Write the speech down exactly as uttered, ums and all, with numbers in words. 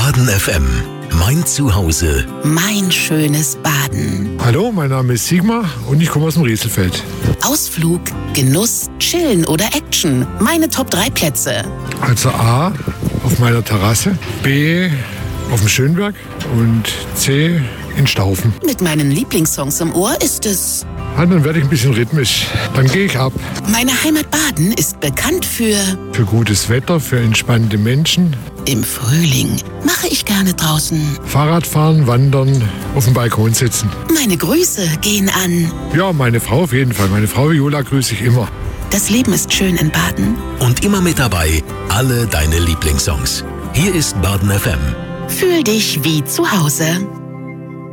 Baden F M. Mein Zuhause. Mein schönes Baden. Hallo, mein Name ist Sigmar und ich komme aus dem Rieselfeld. Ausflug, Genuss, Chillen oder Action. Meine Top drei Plätze. Also A, auf meiner Terrasse, B, auf dem Schönberg und C, in Staufen. Mit meinen Lieblingssongs im Ohr ist es... Ah, dann werde ich ein bisschen rhythmisch. Dann gehe ich ab. Meine Heimat Baden ist bekannt für... Für gutes Wetter, für entspannte Menschen. Im Frühling mache ich gerne draußen. Fahrradfahren, wandern, auf dem Balkon sitzen. Meine Grüße gehen an... Ja, meine Frau auf jeden Fall. Meine Frau Viola grüße ich immer. Das Leben ist schön in Baden. Und immer mit dabei, alle deine Lieblingssongs. Hier ist Baden F M. Fühl dich wie zu Hause.